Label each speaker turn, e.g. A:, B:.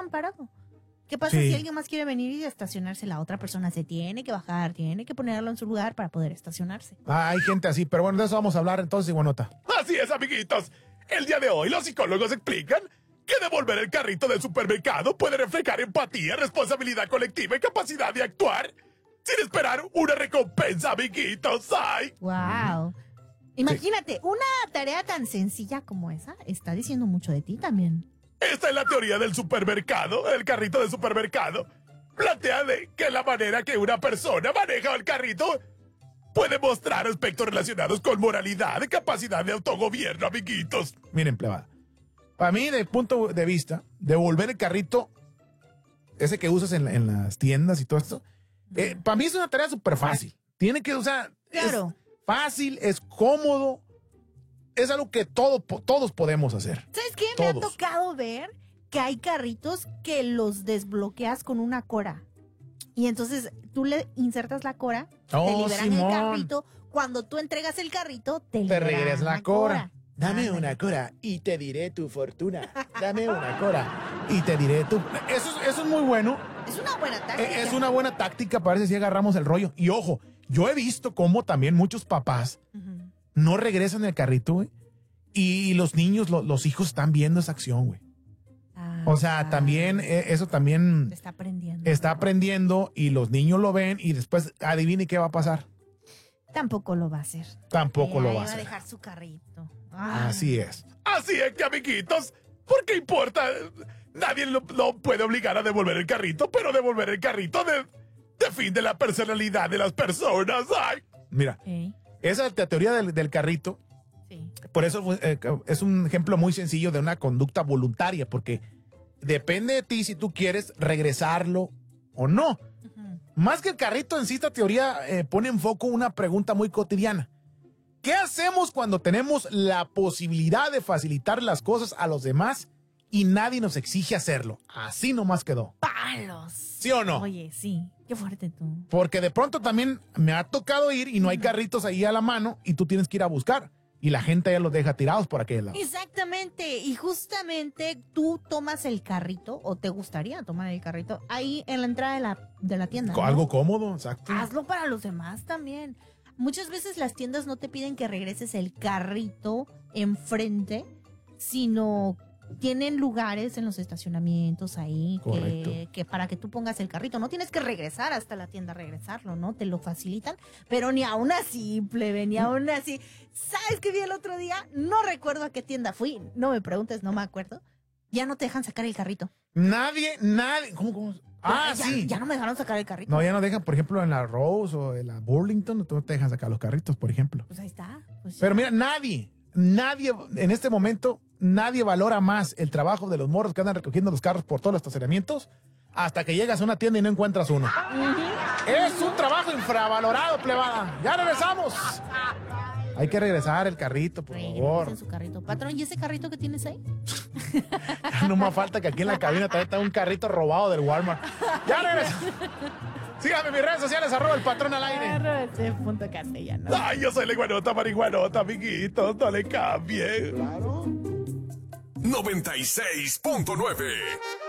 A: dejan parado. ¿Qué pasa si alguien más quiere venir y estacionarse? La otra persona se tiene que bajar, tiene que ponerlo en su lugar para poder estacionarse.
B: Hay gente así, pero bueno, de eso vamos a hablar entonces, Iguanota.
C: Así es, amiguitos. El día de hoy los psicólogos explican que devolver el carrito del supermercado puede reflejar empatía, responsabilidad colectiva y capacidad de actuar sin esperar una recompensa, amiguitos. ¡Ay!
A: ¡Wow! Imagínate, una tarea tan sencilla como esa está diciendo mucho de ti también.
C: Esta es la teoría del supermercado, el carrito del supermercado. Plantea de que la manera que una persona maneja el carrito puede mostrar aspectos relacionados con moralidad y capacidad de autogobierno, amiguitos.
B: Miren, plebada. Para mí, de punto de vista, devolver el carrito, ese que usas en las tiendas y todo esto, para mí es una tarea súper fácil. Tiene que,
A: claro.
B: Es fácil, es cómodo, es algo que todos podemos hacer.
A: ¿Sabes qué? Me ha tocado ver que hay carritos que los desbloqueas con una cora. Y entonces tú le insertas la cora, te liberan el carrito. Cuando tú entregas el carrito, te
B: regresas la cora.
D: Dame una cora y te diré tu fortuna. Dame una cora
B: y te diré tu... Eso es muy bueno.
A: Es una buena táctica.
B: Es una buena táctica, parece si agarramos el rollo. Y ojo, yo he visto cómo también muchos papás no regresan el carrito, güey. Y los niños, los hijos están viendo esa acción, güey. O sea, también, eso también...
A: Está aprendiendo.
B: Está aprendiendo y los niños lo ven y después adivine qué va a pasar.
A: Tampoco lo va a hacer.
B: Tampoco lo va a hacer.
A: Va a dejar su carrito.
B: Así es.
C: Así es que, amiguitos, ¿por qué importa? Nadie lo puede obligar a devolver el carrito, pero devolver el carrito define la personalidad de las personas. ¡Ay!
B: Mira, esa es la teoría del carrito.
A: Sí.
B: Por eso es un ejemplo muy sencillo de una conducta voluntaria, porque depende de ti si tú quieres regresarlo o no. Más que el carrito en sí, esta teoría pone en foco una pregunta muy cotidiana. ¿Qué hacemos cuando tenemos la posibilidad de facilitar las cosas a los demás y nadie nos exige hacerlo? Así nomás quedó.
A: ¡Palos!
B: ¿Sí o no?
A: Oye, sí. Qué fuerte tú.
B: Porque de pronto también me ha tocado ir y no hay carritos ahí a la mano y tú tienes que ir a buscar. Y la gente ya los deja tirados por aquel lado.
A: Exactamente. Y justamente tú tomas el carrito, o te gustaría tomar el carrito, ahí en la entrada de la tienda, ¿no?
B: Algo cómodo, exacto.
A: Hazlo para los demás también. Muchas veces las tiendas no te piden que regreses el carrito enfrente, sino tienen lugares en los estacionamientos ahí que para que tú pongas el carrito. No tienes que regresar hasta la tienda a regresarlo, ¿no? Te lo facilitan, pero ni aún así, plebe, ni aún así. ¿Sabes qué vi el otro día? No recuerdo a qué tienda fui. No me preguntes, no me acuerdo. Ya no te dejan sacar el carrito.
B: Nadie. ¿Cómo? Sí.
A: Ya no me dejaron sacar el carrito.
B: No, ya no dejan, por ejemplo, en la Rose o en la Burlington, no te dejan sacar los carritos, por ejemplo.
A: Pues ahí está. Pues
B: pero mira, nadie, en este momento, nadie valora más el trabajo de los morros que andan recogiendo los carros por todos los estacionamientos hasta que llegas a una tienda y no encuentras uno. Es un trabajo infravalorado, plebada. Ya regresamos. Hay que regresar el carrito, por favor.
A: Su carrito. Patrón, ¿y ese carrito que tienes ahí?
B: No más falta que aquí en la cabina también está un carrito robado del Walmart. Ya regresamos. Síganme en mis redes sociales, @el patrón al aire.
A: @castellano.
C: Ay, yo soy la iguanota marihuanota, amiguitos. No le cambien.
D: Claro.
E: 96.9